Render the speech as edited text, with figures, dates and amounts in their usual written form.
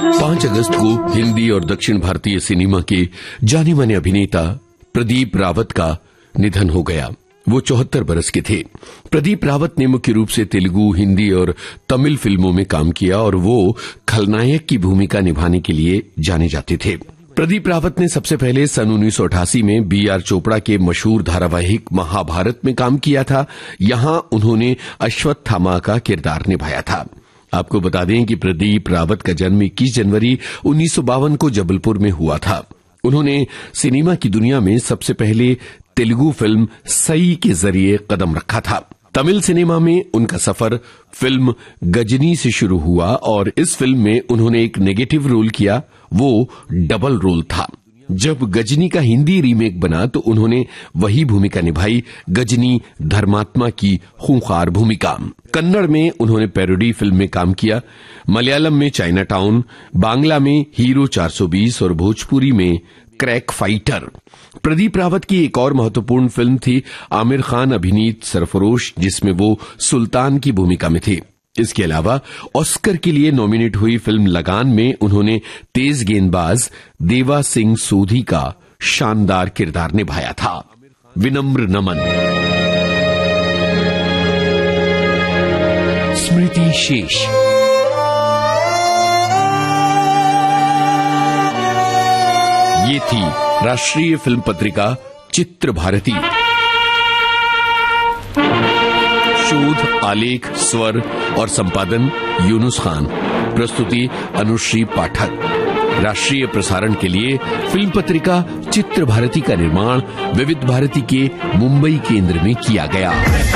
5 अगस्त को हिंदी और दक्षिण भारतीय सिनेमा के जाने माने अभिनेता प्रदीप रावत का निधन हो गया। वो 74 बरस के थे। प्रदीप रावत ने मुख्य रूप से तेलुगु, हिंदी और तमिल फिल्मों में काम किया और वो खलनायक की भूमिका निभाने के लिए जाने जाते थे। प्रदीप रावत ने सबसे पहले सन 1988 में B.R. चोपड़ा के मशहूर धारावाहिक महाभारत में काम किया था। यहां उन्होंने अश्वत्थामा का किरदार निभाया था। आपको बता दें कि प्रदीप रावत का जन्म 21 जनवरी 1952 को जबलपुर में हुआ था। उन्होंने सिनेमा की दुनिया में सबसे पहले तेलुगु फिल्म सई के जरिए कदम रखा था। तमिल सिनेमा में उनका सफर फिल्म गजनी से शुरू हुआ और इस फिल्म में उन्होंने एक नेगेटिव रोल किया। वो डबल रोल था। जब गजनी का हिंदी रीमेक बना तो उन्होंने वही भूमिका निभाई, गजनी धर्मात्मा की खूंखार भूमिका। कन्नड़ में उन्होंने पैरोडी फिल्म में काम किया, मलयालम में चाइना टाउन, बांग्ला में हीरो 420 और भोजपुरी में क्रैक फाइटर। प्रदीप रावत की एक और महत्वपूर्ण फिल्म थी आमिर खान अभिनीत सरफरोश, जिसमें वो सुल्तान की भूमिका में थे। इसके अलावा ऑस्कर के लिए नॉमिनेट हुई फिल्म लगान में उन्होंने तेज गेंदबाज देवा सिंह सोधी का शानदार किरदार निभाया था। विनम्र नमन। स्मृति शेष। ये थी राष्ट्रीय फिल्म पत्रिका चित्र भारती। शोध, आलेख, स्वर और संपादन यूनुस खान। प्रस्तुति अनुश्री पाठक। राष्ट्रीय प्रसारण के लिए फिल्म पत्रिका चित्र भारती का निर्माण विविध भारती के मुंबई केंद्र में किया गया।